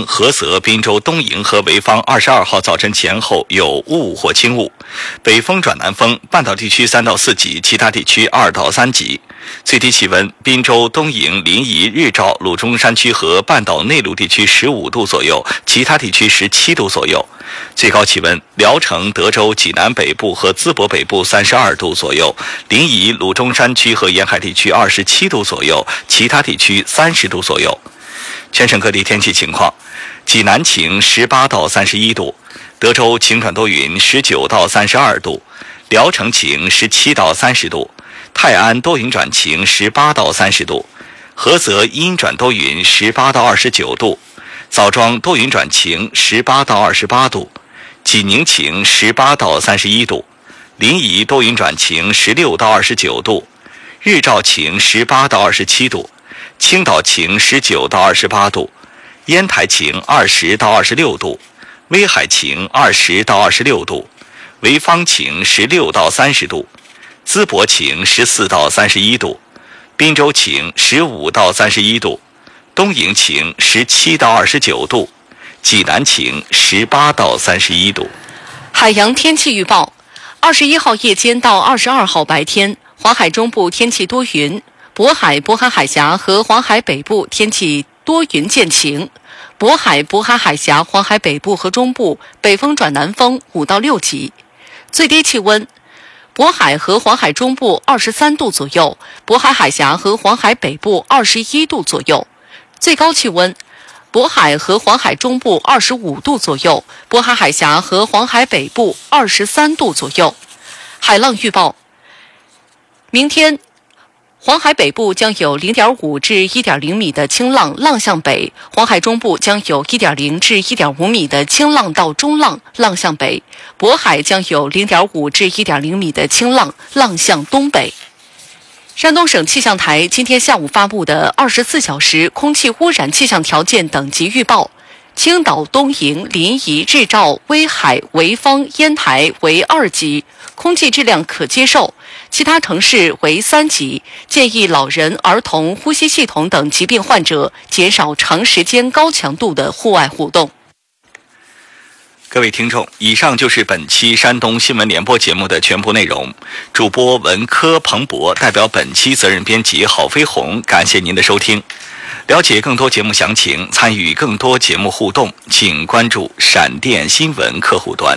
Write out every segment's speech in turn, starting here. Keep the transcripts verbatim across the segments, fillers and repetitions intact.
城、菏泽、滨州、东营和潍坊二十二号早晨前后有雾或轻雾，北风转南风，半岛地区三到四级，其他地区二到三级。最低气温：滨州、东营、临沂、日照、鲁中山区和半岛内陆地区十五度左右，其他地区十七度左右。最高气温：聊城、德州、济南北部和淄博北部三十二度左右，临沂、鲁中山区和沿海地区二十七度左右，其他地区三十度左右。全省各地天气情况：济南晴，十八到三十一度；德州晴转多云，十九到三十二度；聊城晴，十七到三十度；泰安多云转晴，十八到三十度；菏泽阴转多云，十八到二十九度；枣庄多云转晴，十八到二十八度；济宁晴，十八到三十一度；临沂多云转晴，十六到二十九度；日照晴，十八到二十七度；青岛晴，十九到二十八度；烟台晴，二十到二十六度；威海晴，二十到二十六度；潍坊晴，十六到三十度；淄博晴，十四到三十一度；滨州晴，十五到三十一度；东营晴，十七到二十九度；济南晴，十八到三十一度。 海洋天气预报：二十一号夜间到二十二号白天，黄海中部天气多云。渤海、渤海海峡和黄海北部天气多云见晴，渤海、渤海海峡、黄海北部和中部北风转南风五到六级，最低气温：渤海和黄海中部二十三度左右，渤海海峡和黄海北部二十一度左右，最高气温：渤海和黄海中部二十五度左右，渤海海峡和黄海北部二十三度左右。海浪预报：明天黄海北部将有 零点五 至 一点零 米的轻浪，浪向北；黄海中部将有 一点零 至 一点五 米的轻浪到中浪，浪向北；渤海将有 零点五 至 一点零 米的轻浪，浪向东北。山东省气象台今天下午发布的二十四小时空气污染气象条件等级预报：青岛、东营、临沂、日照、威海、潍坊、烟台为二级，空气质量可接受；其他城市为三级，建议老人、儿童、呼吸系统等疾病患者减少长时间高强度的户外活动。 各位听众，以上就是本期山东新闻联播节目的全部内容。主播文科彭博代表本期责任编辑郝飞鸿，感谢您的收听。了解更多节目详情，参与更多节目互动，请关注闪电新闻客户端。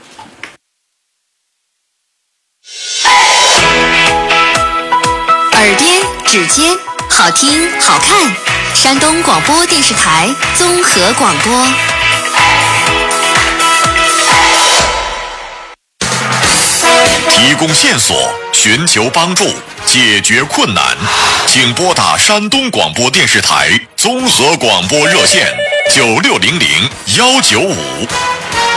耳边指尖，好听好看，山东广播电视台综合广播。 提供线索，寻求帮助，解决困难，请拨打山东广播电视台综合广播热线九六零零幺九五。